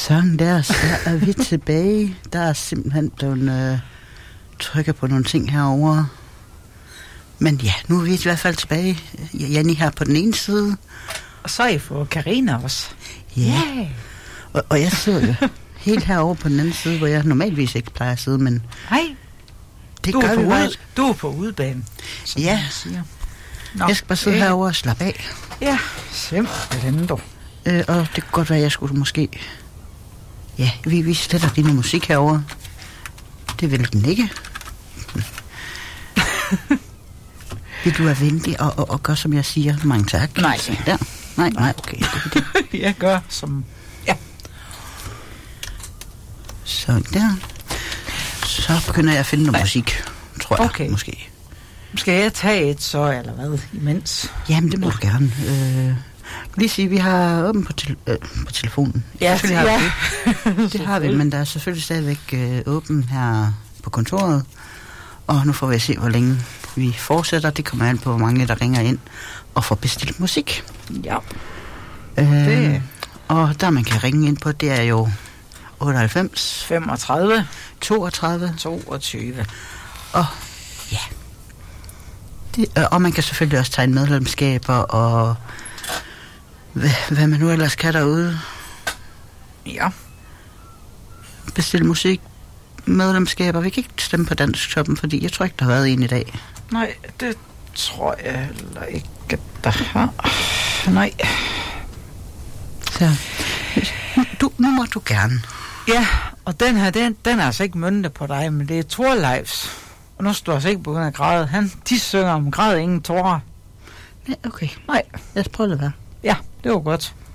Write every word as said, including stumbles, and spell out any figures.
Sådan der, så er vi tilbage. Der er simpelthen blevet øh, trykket på nogle ting herovre. Men ja, nu er vi i hvert fald tilbage. Janni her på den ene side. Og så er I for Karina også. Ja. Yeah. Og, og jeg sidder jo helt herovre på den anden side, hvor jeg normalvis ikke plejer at sidde, men... Nej, det du, gør vi ude, du er på udebane, som ja. man siger. Nå, jeg skal bare sidde øh, herovre og slappe af. Ja, simpelthen dog. Øh, og det kan godt være, at jeg skulle måske... Ja, vi, vi sletter lige noget musik herovre. Det vil den ikke. Vil du være venlig og, og, og gøre, som jeg siger? Mange tak. Nej. Der. Nej, nej, okay. Det, det. Jeg gør som... Ja. Sådan der. Så begynder jeg at finde noget nej. musik, tror jeg, okay. måske. Skal jeg tage et så, eller hvad, imens? Jamen, det må du gerne. Øh, lige sige, vi har åbent på, te- øh, på telefonen. Ja, har ja. det. det har vi, men der er selvfølgelig stadigvæk øh, åben her på kontoret. Og nu får vi at se, hvor længe vi fortsætter. Det kommer an på, hvor mange der ringer ind og får bestilt musik. Ja. Øh, det. Og der man kan ringe ind på, det er jo otteoghalvfems femogtredive toogtredive toogtyve. Og ja. Det, og man kan selvfølgelig også tegne medlemskaber og hvad, hvad man nu ellers kan derude. Ja. Bestille musik, medlemskaber. Vi kan ikke stemme på Dansk Toppen, fordi jeg tror ikke, der har været en i dag. Nej, det tror jeg heller ikke, der har. Nej. Så du, nu må du gerne. Ja, og den her, den, den er altså ikke møntet på dig, men det er Thorleifs. Og nu står jeg altså ikke begyndt at græde. Han, de synger om græd ingen tårer. Ja, okay. Nej. Lad os prøve det være. Ja, det var godt.